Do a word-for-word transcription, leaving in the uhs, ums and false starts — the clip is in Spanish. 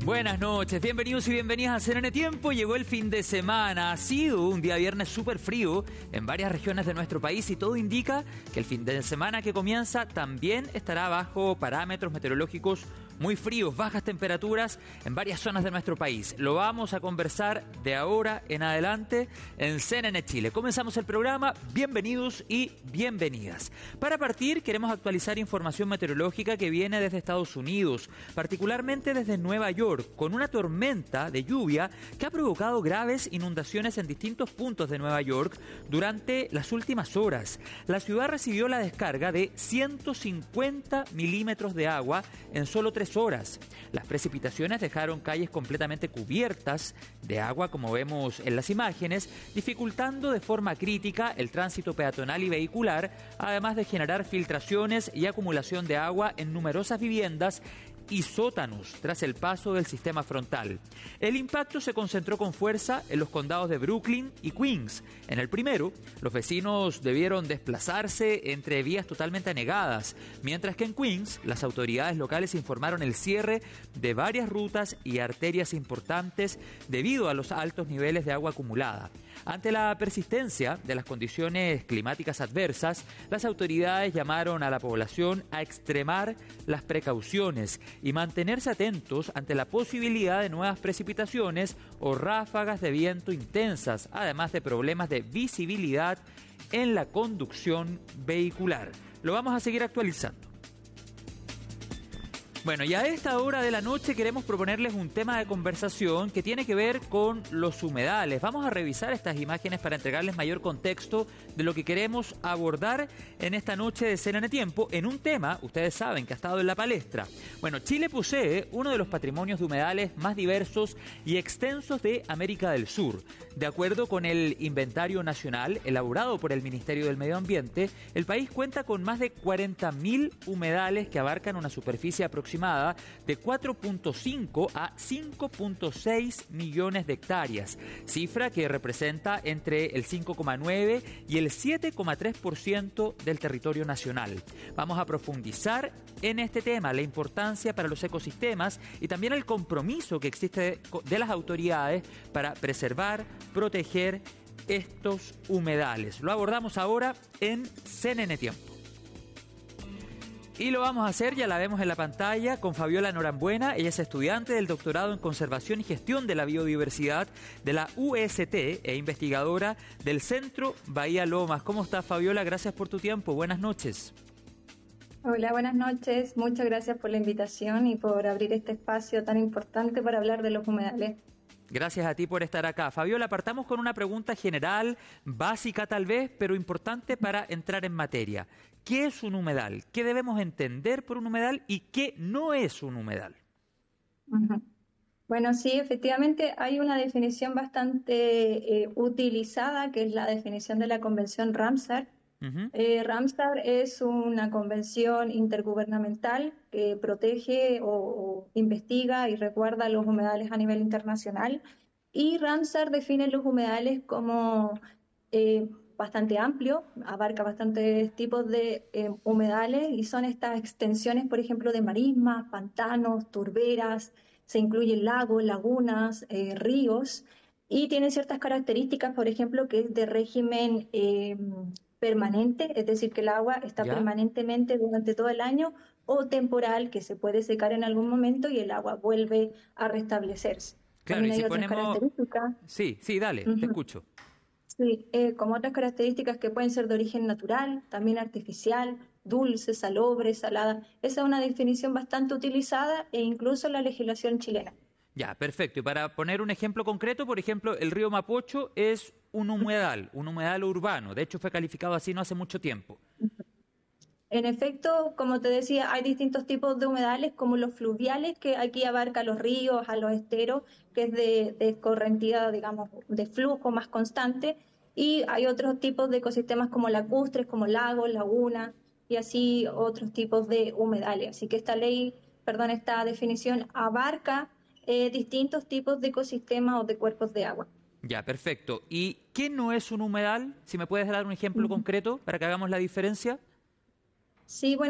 Buenas noches, bienvenidos y bienvenidas a C N N Tiempo. Llegó el fin de semana, ha sido un día viernes súper frío en varias regiones de nuestro país y todo indica que el fin de semana que comienza también estará bajo parámetros meteorológicos muy fríos, bajas temperaturas en varias zonas de nuestro país. Lo vamos a conversar de ahora en adelante en C N N Chile. Comenzamos el programa, bienvenidos y bienvenidas. Para partir, queremos actualizar información meteorológica que viene desde Estados Unidos, particularmente desde Nueva York, con una tormenta de lluvia que ha provocado graves inundaciones en distintos puntos de Nueva York durante las últimas horas. La ciudad recibió la descarga de ciento cincuenta milímetros de agua en solo tres horas. Las precipitaciones dejaron calles completamente cubiertas de agua, como vemos en las imágenes, dificultando de forma crítica el tránsito peatonal y vehicular, además de generar filtraciones y acumulación de agua en numerosas viviendas y sótanos tras el paso del sistema frontal. El impacto se concentró con fuerza en los condados de Brooklyn y Queens. En el primero, los vecinos debieron desplazarse entre vías totalmente anegadas, mientras que en Queens, las autoridades locales informaron el cierre de varias rutas y arterias importantes debido a los altos niveles de agua acumulada. Ante la persistencia de las condiciones climáticas adversas, las autoridades llamaron a la población a extremar las precauciones y mantenerse atentos ante la posibilidad de nuevas precipitaciones o ráfagas de viento intensas, además de problemas de visibilidad en la conducción vehicular. Lo vamos a seguir actualizando. Bueno, y a esta hora de la noche queremos proponerles un tema de conversación que tiene que ver con los humedales. Vamos a revisar estas imágenes para entregarles mayor contexto de lo que queremos abordar en esta noche de C N N Tiempo en un tema, ustedes saben, que ha estado en la palestra. Bueno, Chile posee uno de los patrimonios de humedales más diversos y extensos de América del Sur. De acuerdo con el Inventario Nacional elaborado por el Ministerio del Medio Ambiente, el país cuenta con más de cuarenta mil humedales que abarcan una superficie aproximada de cuatro punto cinco a cinco punto seis millones de hectáreas, cifra que representa entre el cinco coma nueve y el siete coma tres por ciento del territorio nacional. Vamos a profundizar en este tema, la importancia para los ecosistemas y también el compromiso que existe de las autoridades para preservar, proteger estos humedales. Lo abordamos ahora en C N N Tiempo. Y lo vamos a hacer, ya la vemos en la pantalla, con Fabiola Norambuena. Ella es estudiante del doctorado en Conservación y Gestión de la Biodiversidad de la U S T e investigadora del Centro Bahía Lomas. ¿Cómo estás, Fabiola? Gracias por tu tiempo. Buenas noches. Hola, buenas noches. Muchas gracias por la invitación y por abrir este espacio tan importante para hablar de los humedales. Gracias a ti por estar acá. Fabiola, partamos con una pregunta general, básica tal vez, pero importante para entrar en materia. ¿Qué es un humedal? ¿Qué debemos entender por un humedal y qué no es un humedal? Uh-huh. Bueno, sí, efectivamente hay una definición bastante eh, utilizada, que es la definición de la Convención Ramsar. Uh-huh. Eh, Ramsar es una convención intergubernamental que protege o, o investiga y resguarda los humedales a nivel internacional. Y Ramsar define los humedales como eh, bastante amplio, abarca bastantes tipos de eh, humedales y son estas extensiones, por ejemplo, de marismas, pantanos, turberas, se incluyen lagos, lagunas, eh, ríos y tienen ciertas características, por ejemplo, que es de régimen eh, permanente, es decir, que el agua está ¿Ya? permanentemente durante todo el año, o temporal, que se puede secar en algún momento y el agua vuelve a restablecerse. Claro, También y hay si otras ponemos... características. Sí, sí, dale, uh-huh. te escucho. Sí, eh, como otras características que pueden ser de origen natural, también artificial, dulce, salobre, salada. Esa es una definición bastante utilizada e incluso en la legislación chilena. Ya, perfecto. Y para poner un ejemplo concreto, por ejemplo, el río Mapocho es un humedal, un humedal urbano. De hecho, fue calificado así no hace mucho tiempo. En efecto, como te decía, hay distintos tipos de humedales, como los fluviales, que aquí abarca los ríos, a los esteros, que es de, de correntía, digamos, de flujo más constante, y hay otros tipos de ecosistemas como lacustres, como lagos, lagunas, y así otros tipos de humedales. Así que esta ley, perdón, esta definición abarca eh, distintos tipos de ecosistemas o de cuerpos de agua. Ya, perfecto. ¿Y qué no es un humedal? Si me puedes dar un ejemplo uh-huh. concreto para que hagamos la diferencia. Sí, bueno.